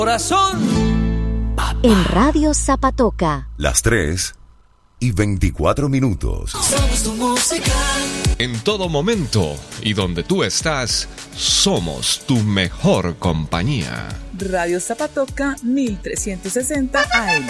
Corazón. En Radio Zapatoca. Las 3:24. Somos tu música. En todo momento y donde tú estás, somos tu mejor compañía. Radio Zapatoca 1360 AM.